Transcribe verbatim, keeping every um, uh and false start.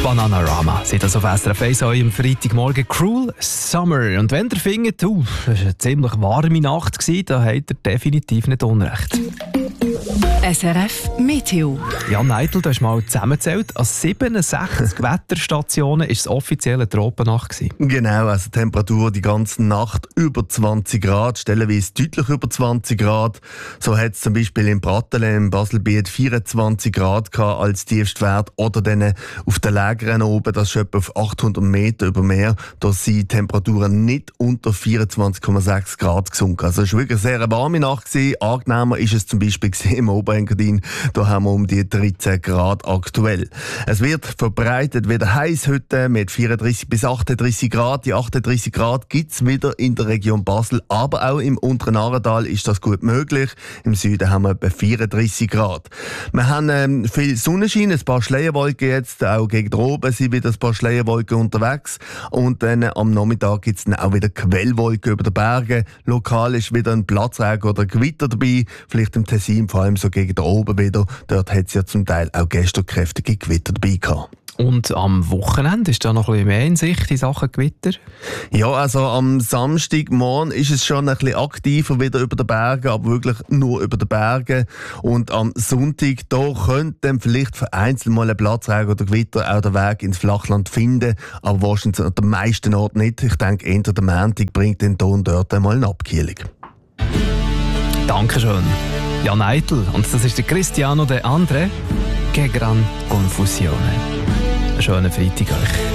Bananarama. Seht das auf S R F eins am Freitagmorgen. Cruel Summer. Und wenn ihr findet, uh, das war eine ziemlich warme Nacht, dann habt ihr definitiv nicht unrecht. S R F Meteo. Jan Neidl, du hast mal zusammengezählt, an siebenundsechzig Wetterstationen war es offiziell eine Tropennacht gewesen. Genau, also Temperatur die ganze Nacht über zwanzig Grad, stellenweise deutlich über zwanzig Grad. So hat es zum Beispiel in Pratteln im Baselbiet vierundzwanzig Grad gehabt als Tiefstwert, oder dann auf den Lägern oben, das ist etwa auf achthundert Meter über Meer, da sind die Temperaturen nicht unter vierundzwanzig Komma sechs Grad gesunken. Also es war wirklich eine sehr warme Nacht gewesen. Angenehmer ist es zum Beispiel im Oberengadin, da haben wir um die dreizehn Grad aktuell. Es wird verbreitet wieder heiß heute mit vierunddreißig bis achtunddreißig Grad. Die achtunddreißig Grad gibt es wieder in der Region Basel, aber auch im unteren Aargau ist das gut möglich. Im Süden haben wir etwa vierunddreißig Grad. Wir haben ähm, viel Sonnenschein, ein paar Schleierwolken jetzt, auch gegen oben sind wieder ein paar Schleierwolken unterwegs. Und dann äh, am Nachmittag gibt es dann auch wieder Quellwolken über den Bergen. Lokal ist wieder ein Platzregen oder Gewitter dabei, vielleicht im Tessin, vor allem so gegen oben wieder. Dort hat es ja zum Teil auch gestern kräftige Gewitter dabei gehabt. Und am Wochenende ist da noch ein bisschen mehr in Sicht in Sachen Gewitter? Ja, also am Samstagmorgen ist es schon ein bisschen aktiver wieder über den Bergen, aber wirklich nur über den Bergen. Und am Sonntag, da könnte dann vielleicht vereinzelt mal ein Platzregen oder Gewitter auch den Weg ins Flachland finden, aber wahrscheinlich an den meisten Orten nicht. Ich denke, eher der Montag bringt den Ton dort einmal eine Abkühlung. Dankeschön. Jan Neidl. Und das ist der Cristiano De Andre. Che gran confusione. Einen schönen Freitag euch.